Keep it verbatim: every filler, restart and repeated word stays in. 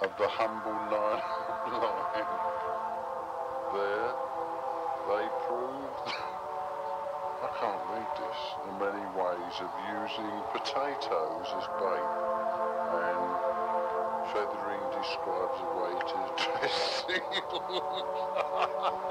of the humble line line. There, they proved, I can't read this, the many ways of using potatoes as bait, and feathering describes a way to dress seals.